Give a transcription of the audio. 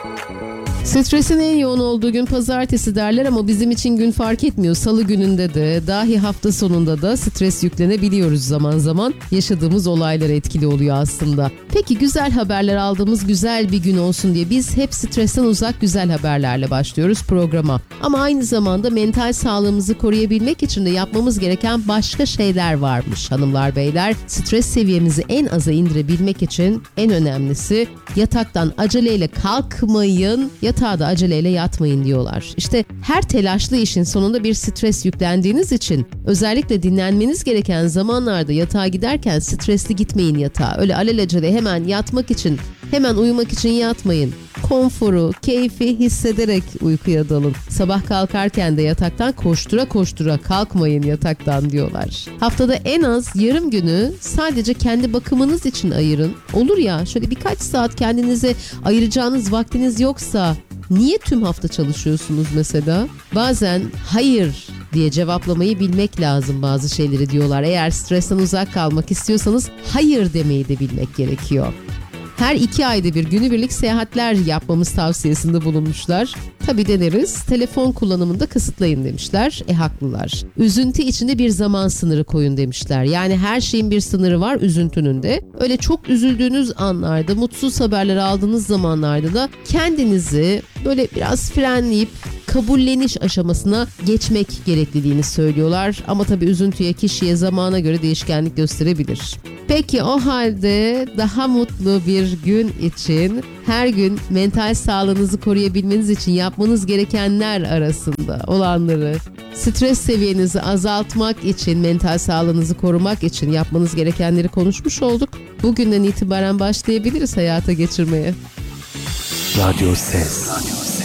Stresin en yoğun olduğu gün pazartesi derler ama bizim için gün fark etmiyor. Salı gününde de, dahi hafta sonunda da stres yüklenebiliyoruz zaman zaman. Yaşadığımız olaylar etkili oluyor aslında. Peki güzel haberler aldığımız güzel bir gün olsun diye biz hep stresten uzak güzel haberlerle başlıyoruz programa. Ama aynı zamanda mental sağlığımızı koruyabilmek için de yapmamız gereken başka şeyler varmış hanımlar beyler. Stres seviyemizi en aza indirebilmek için en önemlisi yataktan aceleyle kalkmayın, yatağa da aceleyle yatmayın diyorlar. İşte her telaşlı işin sonunda bir stres yüklendiğiniz için özellikle dinlenmeniz gereken zamanlarda yatağa giderken stresli gitmeyin yatağa. Öyle alelacele hemen yatmak için, hemen uyumak için yatmayın. Konforu, keyfi hissederek uykuya dalın. Sabah kalkarken de yataktan koştura koştura kalkmayın yataktan diyorlar. Haftada en az yarım günü sadece kendi bakımınız için ayırın. Olur ya şöyle birkaç saat kendinize ayıracağınız vaktiniz yoksa niye tüm hafta çalışıyorsunuz mesela? Bazen hayır diye cevaplamayı bilmek lazım bazı şeyleri diyorlar. Eğer stresten uzak kalmak istiyorsanız hayır demeyi de bilmek gerekiyor. Her 2 ayda bir günübirlik seyahatler yapmamız tavsiyesinde bulunmuşlar. Tabii deneriz. Telefon kullanımında kısıtlayın demişler. Haklılar. Üzüntü içinde bir zaman sınırı koyun demişler. Yani her şeyin bir sınırı var üzüntünün de. Öyle çok üzüldüğünüz anlarda, mutsuz haberler aldığınız zamanlarda da kendinizi böyle biraz frenleyip kabulleniş aşamasına geçmek gerekliliğini söylüyorlar. Ama tabii üzüntüye, kişiye, zamana göre değişkenlik gösterebilir. Peki o halde daha mutlu bir gün için her gün mental sağlığınızı koruyabilmeniz için yapmanız gerekenler arasında olanları, stres seviyenizi azaltmak için, mental sağlığınızı korumak için yapmanız gerekenleri konuşmuş olduk. Bugünden itibaren başlayabiliriz hayata geçirmeye. Radyo Ses.